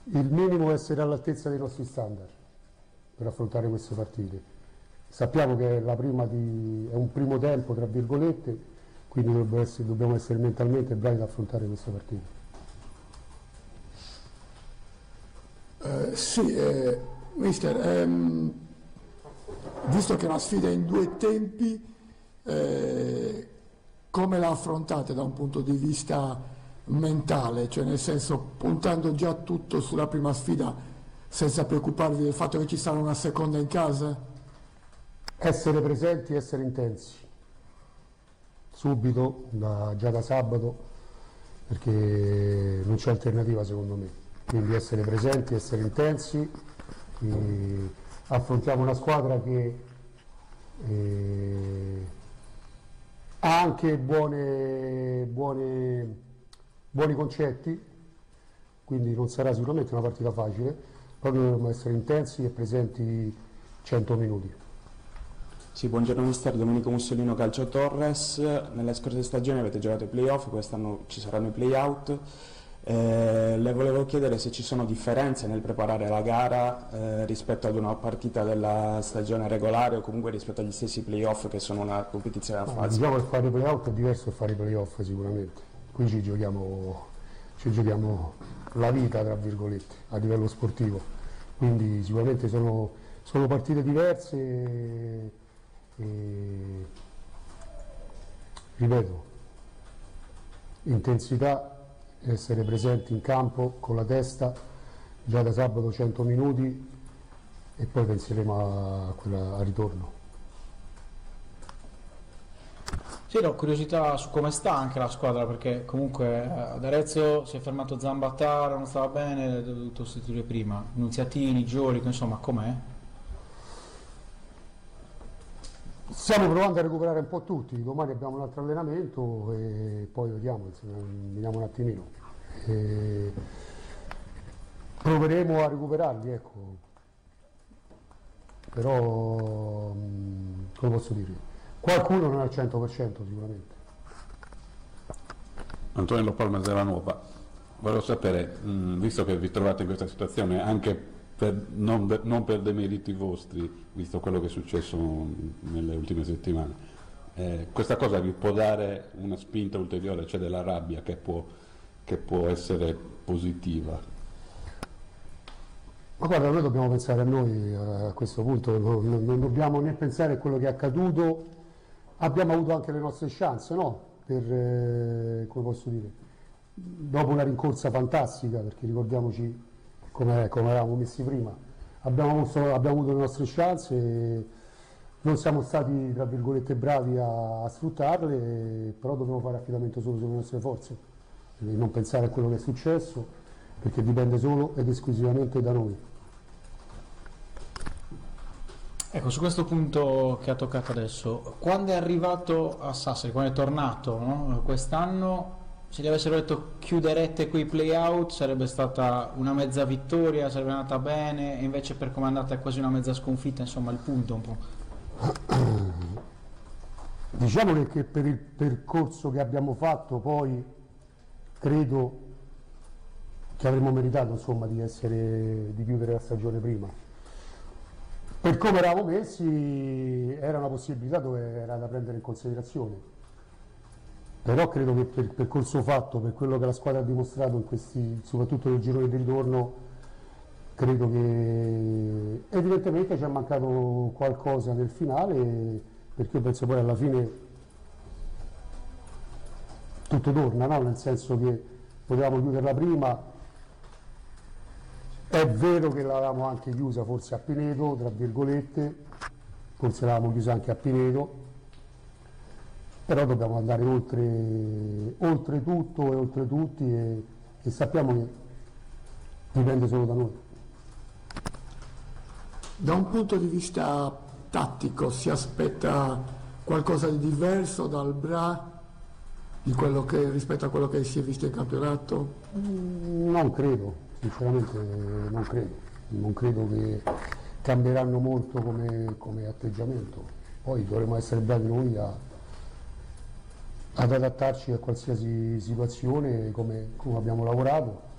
Il minimo è essere all'altezza dei nostri standard per affrontare queste partite. Sappiamo che è un primo tempo, tra virgolette, quindi dobbiamo essere mentalmente bravi ad affrontare queste partite. Sì, mister, visto che è una sfida in due tempi, come la affrontate da un punto di vista mentale? Cioè, nel senso, puntando già tutto sulla prima sfida senza preoccuparvi del fatto che ci sarà una seconda in casa? Essere presenti, essere intensi, subito, già da sabato, perché non c'è alternativa secondo me. Quindi essere presenti, essere intensi, affrontiamo una squadra che ha anche buoni concetti, quindi non sarà sicuramente una partita facile, però noi dobbiamo essere intensi e presenti 100 minuti. Sì, buongiorno mister, Domenico Mussolino, Calcio Torres. Nelle scorse stagioni avete giocato i playoff, quest'anno ci saranno i playout. Le volevo chiedere se ci sono differenze nel preparare la gara rispetto ad una partita della stagione regolare o comunque rispetto agli stessi playoff che sono una competizione a fase. Diciamo che fare i playout è diverso da fare i playoff sicuramente. Qui ci giochiamo la vita, tra virgolette, a livello sportivo. Quindi sicuramente sono partite diverse. Ripeto, intensità, essere presenti in campo con la testa già da sabato 100 minuti e poi penseremo a quella a ritorno. Sì, ho curiosità su come sta anche la squadra, perché comunque ad Arezzo si è fermato Zambatara, non stava bene, ha dovuto sostituire prima Nunziatini, Giolico, insomma, com'è? Stiamo provando a recuperare un po' tutti, domani abbiamo un altro allenamento e poi vediamo un attimino. Proveremo a recuperarli, ecco. Però, come posso dire, qualcuno non è al 100% sicuramente. Antonello Palma della Nuova, volevo sapere, visto che vi trovate in questa situazione, anche non per demeriti vostri, visto quello che è successo nelle ultime settimane, questa cosa vi può dare una spinta ulteriore, cioè della rabbia che può essere positiva? Ma guarda, noi dobbiamo pensare a noi a questo punto, non dobbiamo né pensare a quello che è accaduto, abbiamo avuto anche le nostre chance, no? Come posso dire, dopo una rincorsa fantastica, perché ricordiamoci come eravamo messi prima, abbiamo avuto le nostre chance e non siamo stati, tra virgolette, bravi a sfruttarle, però dobbiamo fare affidamento solo sulle nostre forze, e non pensare a quello che è successo, perché dipende solo ed esclusivamente da noi. Ecco, su questo punto che ha toccato adesso, quando è arrivato a Sassari, quando è tornato, no? Quest'anno, se gli avessero detto chiuderete quei play-out sarebbe stata una mezza vittoria, sarebbe andata bene, e invece per come è andata è quasi una mezza sconfitta, insomma il punto un po'. Diciamo che per il percorso che abbiamo fatto poi credo che avremmo meritato, insomma, di chiudere la stagione prima. Per come eravamo messi era una possibilità dove era da prendere in considerazione, però credo che per il percorso fatto, per quello che la squadra ha dimostrato soprattutto nel girone di ritorno, credo che evidentemente ci è mancato qualcosa nel finale, perché io penso poi alla fine tutto torna, no? Nel senso che potevamo chiuderla prima. È vero che l'avevamo anche chiusa forse a Pineto, tra virgolette, forse l'avevamo chiusa anche a Pineto, però dobbiamo andare oltre tutto e oltre tutti e sappiamo che dipende solo da noi. Da un punto di vista tattico si aspetta qualcosa di diverso dal Bra rispetto a quello che si è visto in campionato? Non credo, sinceramente non credo che cambieranno molto come atteggiamento, poi dovremo essere bravi noi ad adattarci a qualsiasi situazione come abbiamo lavorato